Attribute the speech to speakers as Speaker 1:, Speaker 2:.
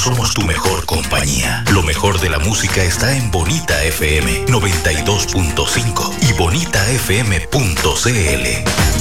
Speaker 1: somos tu mejor compañía. Lo mejor de la música está en Bonita FM 92.5 y bonitafm.cl.